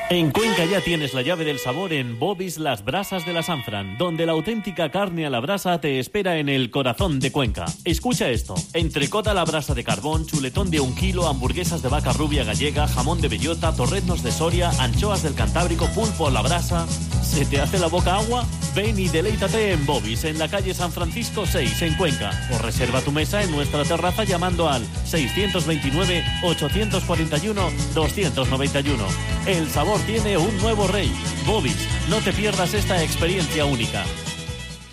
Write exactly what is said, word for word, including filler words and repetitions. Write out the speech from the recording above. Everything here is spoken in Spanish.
En Cuenca ya tienes la llave del sabor en Bobby's Las Brasas de la Sanfran, donde la auténtica carne a la brasa te espera en el corazón de Cuenca. Escucha esto: entrecot a la brasa de carbón, chuletón de un kilo, hamburguesas de vaca rubia gallega, jamón de bellota, torreznos de Soria, anchoas del Cantábrico, pulpo a la brasa. ¿Se te hace la boca agua? Ven y deleítate en Bobby's, en la calle San Francisco seis, en Cuenca. O reserva tu mesa en nuestra terraza llamando al seiscientos veintinueve, ochocientos cuarenta y uno, doscientos noventa y uno. El sabor tiene un nuevo rey. Bobby's, no te pierdas esta experiencia única.